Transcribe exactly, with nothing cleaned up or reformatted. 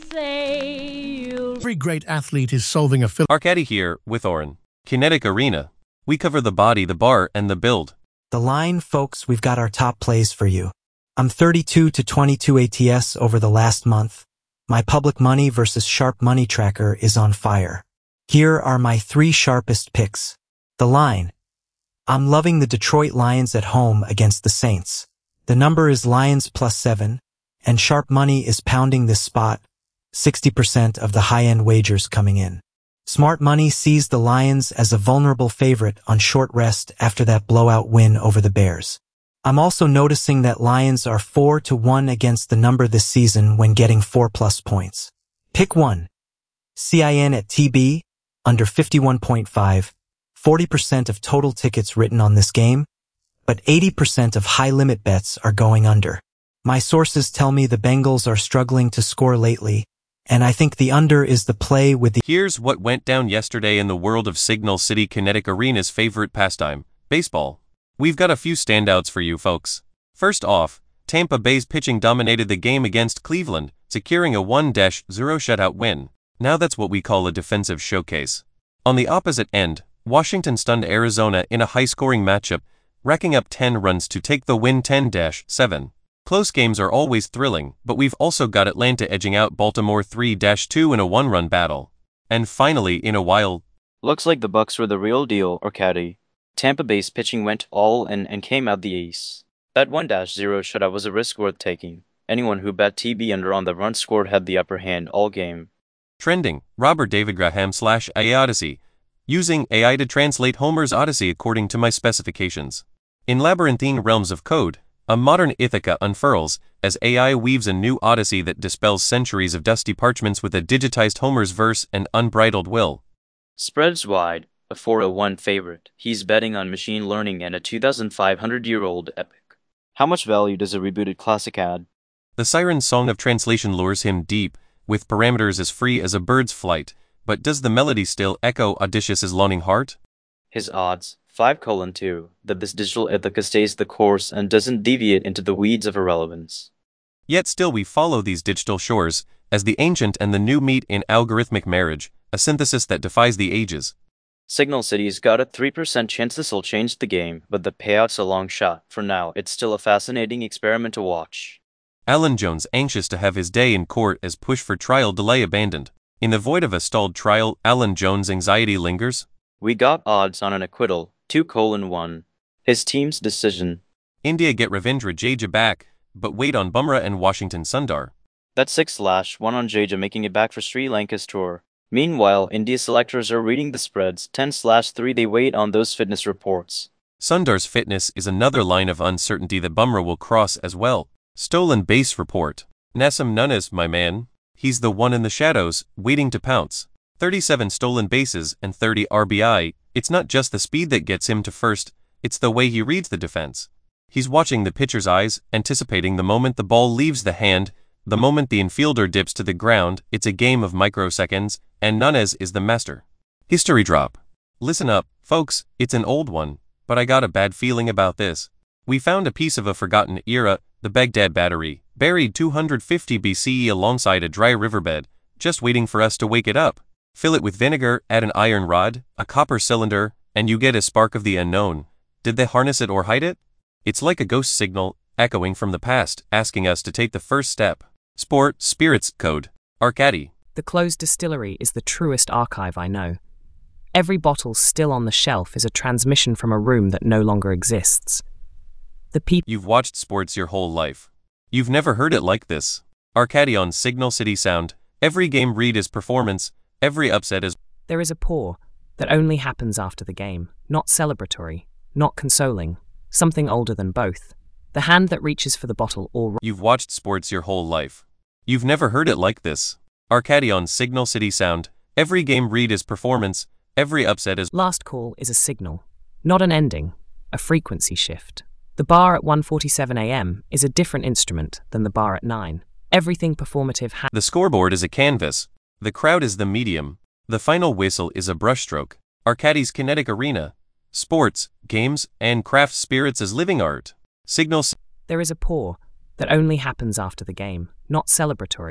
say Every great athlete is solving a Phil- Arcady here, with Oren. Kinetic Arena. We cover the body, the bar, and the build. The line, folks, we've got our top plays for you. I'm thirty-two to twenty-two A T S over the last month. My public money versus sharp money tracker is on fire. Here are my three sharpest picks. The line. I'm loving the Detroit Lions at home against the Saints. The number is Lions plus seven, and sharp money is pounding this spot, sixty percent of the high-end wagers coming in. Smart money sees the Lions as a vulnerable favorite on short rest after that blowout win over the Bears. I'm also noticing that Lions are four to one against the number this season when getting four plus points. Pick one. C I N at T B, under fifty-one point five, forty percent of total tickets written on this game, but eighty percent of high-limit bets are going under. My sources tell me the Bengals are struggling to score lately, and I think the under is the play with the... Here's what went down yesterday in the world of Signal City Kinetic Arena's favorite pastime, baseball. We've got a few standouts for you folks. First off, Tampa Bay's pitching dominated the game against Cleveland, securing a one to zero shutout win. Now that's what we call a defensive showcase. On the opposite end, Washington stunned Arizona in a high-scoring matchup, racking up ten runs to take the win ten to seven. Close games are always thrilling, but we've also got Atlanta edging out Baltimore three to two in a one-run battle. And finally, in a while... Looks like the Bucks were the real deal, Arcady. Tampa Bay's pitching went all in and came out the ace. That one to zero shutout was a risk worth taking. Anyone who bet T B under on the run scored had the upper hand all game. Trending, Robert David Graham slash A I Odyssey. Using A I to translate Homer's Odyssey according to my specifications. In labyrinthine realms of code, a modern Ithaca unfurls, as A I weaves a new Odyssey that dispels centuries of dusty parchments with a digitized Homer's verse and unbridled will. Spreads wide, a four oh one favorite. He's betting on machine learning and a two thousand five hundred year old epic. How much value does a rebooted classic add? The siren song of translation lures him deep, with parameters as free as a bird's flight, but does the melody still echo Odysseus' longing heart? His odds, five colon two, that this digital Ithaca stays the course and doesn't deviate into the weeds of irrelevance. Yet still we follow these digital shores, as the ancient and the new meet in algorithmic marriage, a synthesis that defies the ages. Signal City's got a three percent chance this'll change the game, but the payout's a long shot. For now, it's still a fascinating experiment to watch. Alan Jones anxious to have his day in court as push for trial delay abandoned. In the void of a stalled trial, Alan Jones' anxiety lingers. We got odds on an acquittal, two colon one. His team's decision. India get Ravindra Jadeja back, but wait on Bumrah and Washington Sundar. That's six slash one on Jadeja making it back for Sri Lanka's tour. Meanwhile, India selectors are reading the spreads, ten slash three they wait on those fitness reports. Sundar's fitness is another line of uncertainty that Bumrah will cross as well. Stolen base report. Nasim Nunes, my man. He's the one in the shadows, waiting to pounce. thirty-seven stolen bases and thirty R B I. It's not just the speed that gets him to first, it's the way he reads the defense. He's watching the pitcher's eyes, anticipating the moment the ball leaves the hand, the moment the infielder dips to the ground. It's a game of microseconds, and Nunes is the master. History drop. Listen up, folks, it's an old one, but I got a bad feeling about this. We found a piece of a forgotten era, the Baghdad Battery, buried two hundred fifty B C E alongside a dry riverbed, just waiting for us to wake it up. Fill it with vinegar, add an iron rod, a copper cylinder, and you get a spark of the unknown. Did they harness it or hide it? It's like a ghost signal, echoing from the past, asking us to take the first step. Sport, spirits, code. Arcady. The closed distillery is the truest archive I know. Every bottle still on the shelf is a transmission from a room that no longer exists. The people... You've watched sports your whole life. You've never heard it like this. Arcady on Signal City Sound. Every game read is performance, every upset is... There is a pour that only happens after the game, not celebratory, not consoling, something older than both. The hand that reaches for the bottle or... You've watched sports your whole life. You've never heard it like this. Arcady on Signal City Sound. Every game read is performance, every upset is... Last call is a signal, not an ending, a frequency shift. The bar at one forty-seven a m is a different instrument than the bar at nine. Everything performative ha- The scoreboard is a canvas. The crowd is the medium. The final whistle is a brushstroke. Arcady's Kinetic Arena. Sports, games, and craft spirits as living art. Signal... There is a pour that only happens after the game, not celebratory.